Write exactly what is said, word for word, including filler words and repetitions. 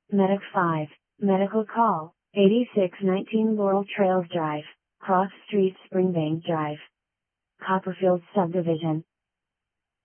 Medic five, Medical Call, eighty-six nineteen Laurel Trails Drive, Cross Street Springbank Drive. Copperfield Subdivision,